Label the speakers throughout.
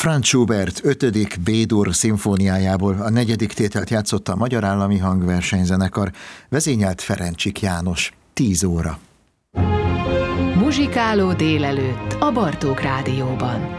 Speaker 1: Franz Schubert 5. B-dur szimfóniájából a 4. tételt játszotta a Magyar Állami Hangversenyzenekar, vezényelt Ferencsik János. 10 óra.
Speaker 2: Muzsikáló délelőtt a Bartók Rádióban.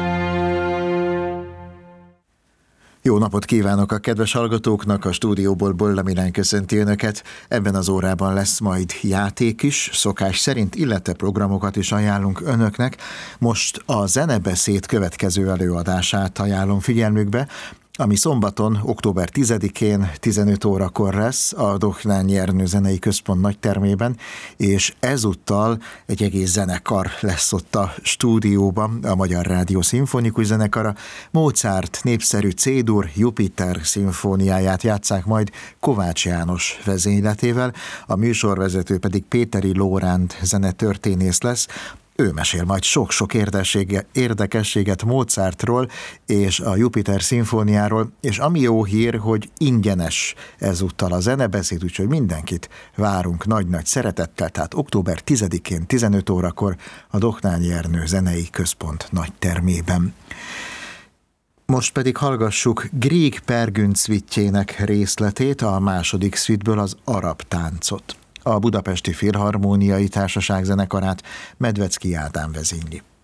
Speaker 1: Jó napot kívánok a kedves hallgatóknak, a stúdióból Bolla Milán köszönti Önöket. Ebben az órában lesz majd játék is, szokás szerint, illetve programokat is ajánlunk Önöknek. Most a Zenebeszéd következő előadását ajánlom figyelmükbe, ami szombaton, október 10-én 15 órakor lesz a Dohnányi Ernő Zenei Központ nagytermében, és ezúttal egy egész zenekar lesz ott a stúdióban, a Magyar Rádió Szimfonikus Zenekara. Mozart népszerű C-dur Jupiter szimfóniáját játsszák majd Kovács János vezényletével, a műsorvezető pedig Péteri Lóránd zenetörténész lesz. Ő mesél majd sok-sok érdekességet Mozartról és a Jupiter szimfóniáról, és ami jó hír, hogy ingyenes ezúttal a zenebeszéd, úgyhogy mindenkit várunk nagy-nagy szeretettel, tehát október 10-én 15 órakor a Dohnányi Ernő Zenei Központ nagytermében. Most pedig hallgassuk Grieg Pergünd szvittjének részletét, a második szvitből az Arab táncot. A Budapesti Filharmóniai Társaság zenekarát Medvecki Ádám vezényli.